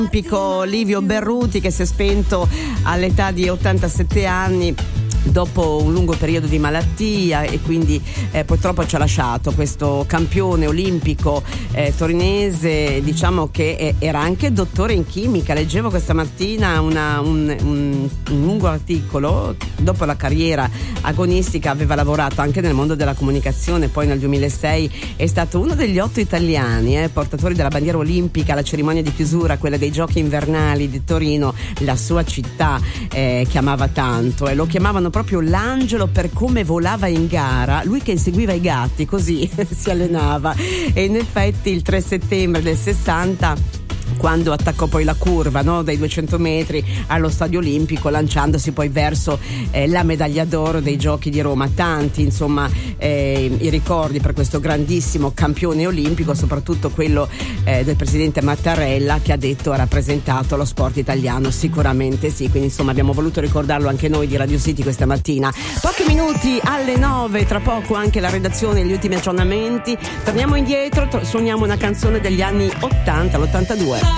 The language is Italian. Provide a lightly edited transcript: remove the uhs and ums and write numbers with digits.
olimpico Livio Berruti, che si è spento all'età di 87 anni dopo un lungo periodo di malattia, e quindi purtroppo ci ha lasciato questo campione olimpico torinese, diciamo che era anche dottore in chimica. Leggevo questa mattina un lungo articolo. Dopo la carriera agonistica aveva lavorato anche nel mondo della comunicazione, poi nel 2006 è stato uno degli 8 italiani portatori della bandiera olimpica alla cerimonia di chiusura, quella dei Giochi invernali di Torino, la sua città che amava tanto, e lo chiamavano proprio l'angelo per come volava in gara, lui che inseguiva i gatti, così si allenava. E in effetti il 3 settembre del 60, quando attaccò poi la curva, no, dai 200 metri allo Stadio Olimpico, lanciandosi poi verso la medaglia d'oro dei Giochi di Roma. Tanti, insomma, i ricordi per questo grandissimo campione olimpico, soprattutto quello del presidente Mattarella, che ha detto ha rappresentato lo sport italiano. Sicuramente sì, quindi insomma abbiamo voluto ricordarlo anche noi di Radio City questa mattina. Pochi minuti alle 9, tra poco anche la redazione e gli ultimi aggiornamenti. Torniamo indietro, suoniamo una canzone degli anni 80, l'82.